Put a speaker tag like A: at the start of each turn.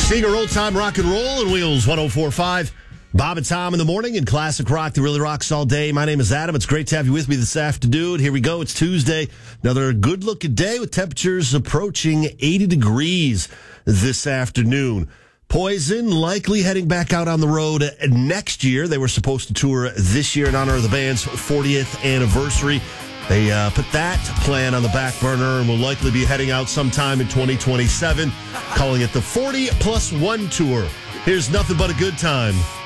A: Singer, Old Time Rock and Roll and Wheels 104.5. Bob and Tom in the morning and classic rock that really rocks all day. My name is Adam. It's great to have you with me this afternoon. Here we go. It's Tuesday. Another good-looking day with temperatures approaching 80 degrees this afternoon. Poison likely heading back out on the road next year. They were supposed to tour this year in honor of the band's 40th anniversary. They put that plan on the back burner and will likely be heading out sometime in 2027, calling it the 40+1 tour. Here's Nothing But a Good Time.